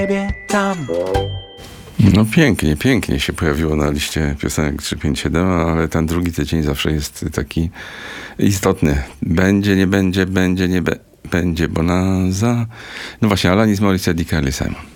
No pięknie, pięknie się pojawiło na liście piosenek 357, ale ten drugi tydzień zawsze jest taki istotny. Będzie, nie będzie, będzie, nie będzie bonanza. No właśnie, Alanis Morissette i Carly Simon.